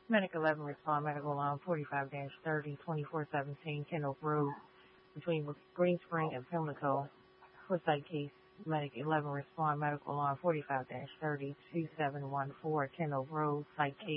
Medic 11 respond medical alarm 45-30 2417 Kendall Road between Green Spring and Pimlico. For site case, Medic 11 respond medical alarm 45-30 2714 Kendall Road. Site case